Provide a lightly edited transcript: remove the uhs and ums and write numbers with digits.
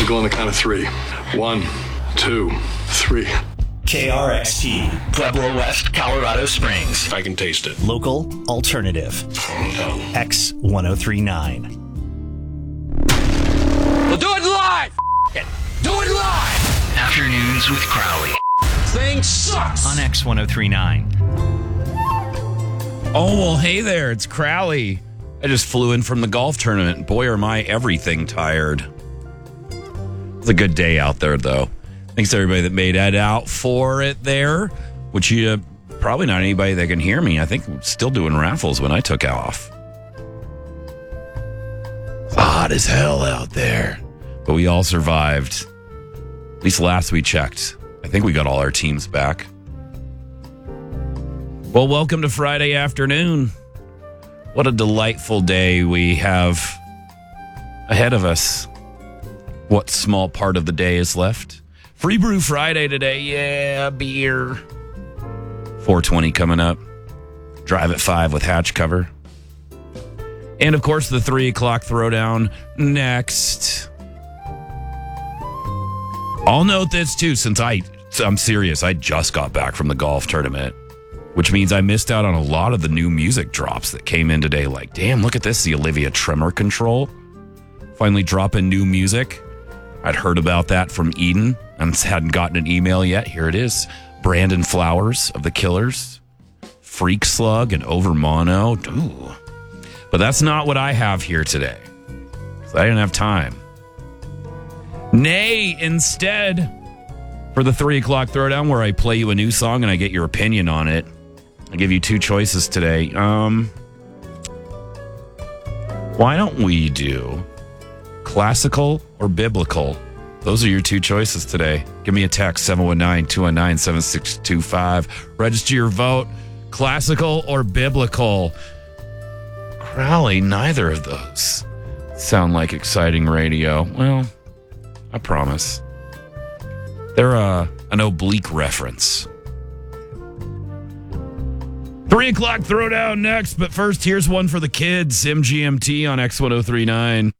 We'll go on the count of three. 1, 2, 3. KRXT, Pueblo West, Colorado Springs. I can taste it. Local alternative. X1039. We'll do it live! Do it live! Afternoons with Crowley. Thing sucks! On X1039. Oh, well, hey there. It's Crowley. I just flew in from the golf tournament. Boy, are my everything tired. It's a good day out there, though. Thanks to everybody that made it out for it there, which you probably not anybody that can hear me. I think I'm still doing raffles when I took off. It's hot as hell out there. But we all survived. At least last we checked. I think we got all our teams back. Well, welcome to Friday afternoon. What a delightful day we have ahead of us. What small part of the day is left? Free Brew Friday today. Yeah, beer. 420 coming up. Drive at 5 with Hatch Cover. And, of course, the 3 o'clock throwdown next. I'll note this, too, since I'm serious. I just got back from the golf tournament, which means I missed out on a lot of the new music drops that came in today. Like, damn, look at this, the Olivia Tremor Control. Finally dropping new music. I'd heard about that from Eden and hadn't gotten an email yet. Here it is. Brandon Flowers of The Killers, Freak Slug, and Over Mono. Ooh. But that's not what I have here today. I didn't have time. Nay, instead, for the 3 o'clock throwdown where I play you a new song and I get your opinion on it, I give you 2 choices today. Why don't we do classical or biblical? Those are your 2 choices today. Give me a text, 719-219-7625. Register your vote. Classical or biblical? Crowley, neither of those sound like exciting radio. Well, I promise. They're an oblique reference. 3 o'clock throwdown next, but first, here's one for the kids. MGMT on X1039.